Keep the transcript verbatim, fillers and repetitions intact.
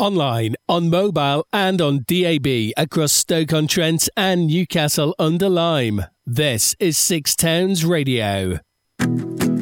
online, on mobile and on D A B across Stoke-on-Trent and Newcastle under Lyme. This is Six Towns Radio.